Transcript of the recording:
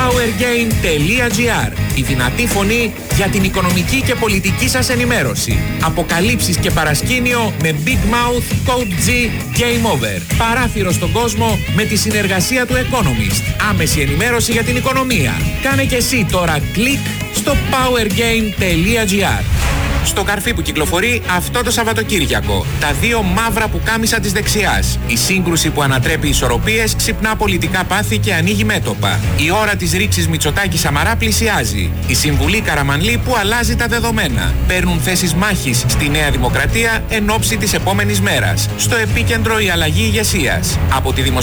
powergain.gr. Η δυνατή φωνή για την οικονομική και πολιτική σας ενημέρωση. Αποκαλύψεις και παρασκήνιο με Big Mouth Code G Game Over. Παράθυρο στον κόσμο με τη συνεργασία του Economist. Άμεση ενημέρωση για την οικονομία. Κάνε και εσύ τώρα κλικ στο powergain.gr. Στο καρφί που κυκλοφορεί αυτό το Σαββατοκύριακο. Τα δύο μαύρα πουκάμισα της δεξιάς. Η σύγκρουση που ανατρέπει ισορροπίες, ξυπνά πολιτικά πάθη και ανοίγει μέτωπα. Η ώρα της ρήξης Μητσοτάκη-Σαμαρά πλησιάζει. Η Συμβουλή Καραμανλή που αλλάζει τα δεδομένα. Παίρνουν θέσεις μάχης στη Νέα Δημοκρατία εν ώψη της επόμενης μέρας. Στο επίκεντρο η αλλαγή ηγεσίας. Από τη